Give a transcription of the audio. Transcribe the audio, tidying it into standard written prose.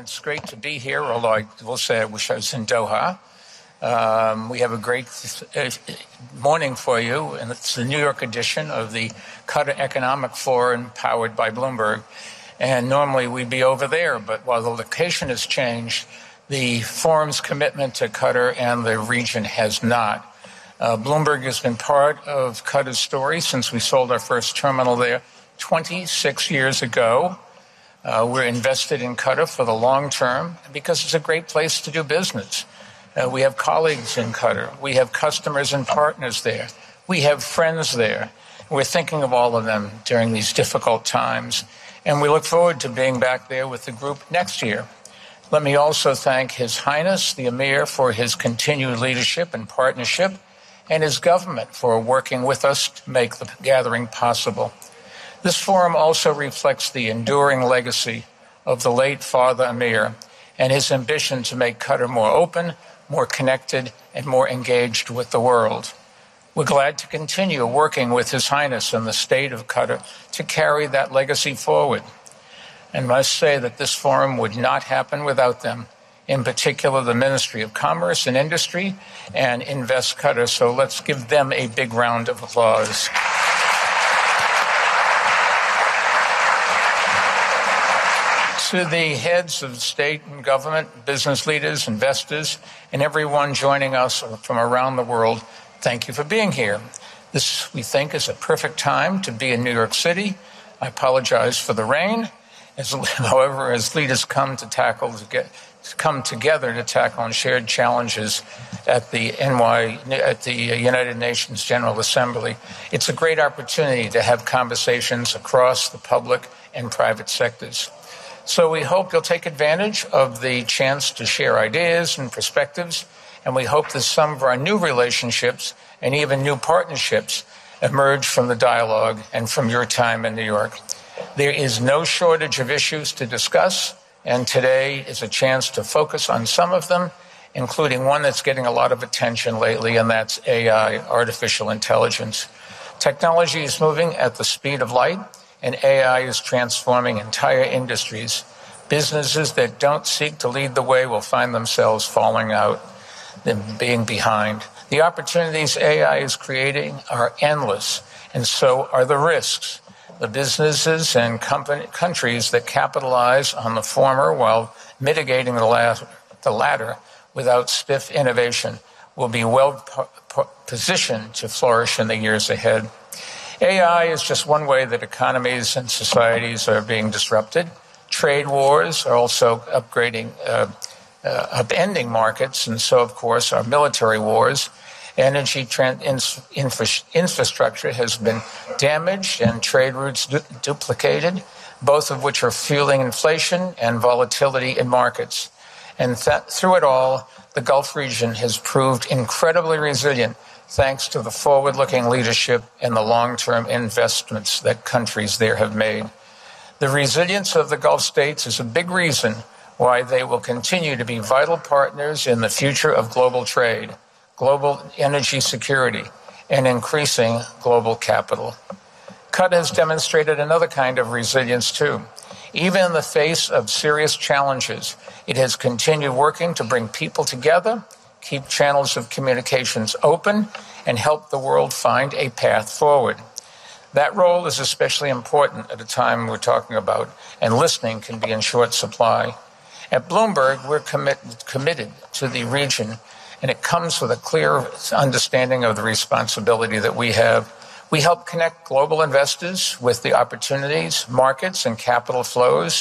it's great to be here, although I will say I wish I was in Doha. We have a great morning for you, and it's the New York edition of the Qatar Economic Forum powered by Bloomberg. And normally we'd be over there, but while the location has changed, the forum's commitment to Qatar and the region has not. Bloomberg has been part of Qatar's story since we sold our first terminal there 26 years ago. We're invested in Qatar for the long term because it's a great place to do business. We have colleagues in Qatar. We have customers and partners there. We have friends there. We're thinking of all of them during these difficult times. And we look forward to being back there with the group next year. Let me also thank His Highness, the Emir, for his continued leadership and partnership, and his government for working with us to make the gathering possible. This forum also reflects the enduring legacy of the late Father Emir and his ambition to make Qatar more open, more connected, and more engaged with the world. We're glad to continue working with His Highness and the state of Qatar to carry that legacy forward. And must say that this forum would not happen without them, in particular the Ministry of Commerce and Industry and Invest Qatar. So let's give them a big round of applause. To the heads of state and government, business leaders, investors, and everyone joining us from around the world, thank you for being here. This, we think, is a perfect time to be in New York City. I apologize for the rain. However, as leaders come together to tackle on shared challenges at the United Nations General Assembly, it's a great opportunity to have conversations across the public and private sectors. So we hope you'll take advantage of the chance to share ideas and perspectives, and we hope that some of our new relationships and even new partnerships emerge from the dialogue and from your time in New York. There is no shortage of issues to discuss, and today is a chance to focus on some of them, including one that's getting a lot of attention lately, and that's AI, artificial intelligence. Technology is moving at the speed of light, and AI is transforming entire industries. Businesses that don't seek to lead the way will find themselves falling out and being behind. The opportunities AI is creating are endless, and so are the risks. The businesses and countries that capitalize on the former while mitigating the latter without stiff innovation will be well positioned to flourish in the years ahead. AI is just one way that economies and societies are being disrupted. Trade wars are also upending markets, and so, of course, our military wars. Energy infrastructure has been damaged and trade routes duplicated, both of which are fueling inflation and volatility in markets. And through it all, the Gulf region has proved incredibly resilient thanks to the forward-looking leadership and the long-term investments that countries there have made. The resilience of the Gulf states is a big reason why they will continue to be vital partners in the future of global trade, global energy security, and increasing global capital. Qatar has demonstrated another kind of resilience, too. Even in the face of serious challenges, it has continued working to bring people together, keep channels of communications open, and help the world find a path forward. That role is especially important at a time we're talking about, and listening can be in short supply. At Bloomberg, we're committed to the region, and it comes with a clear understanding of the responsibility that we have. We help connect global investors with the opportunities, markets, and capital flows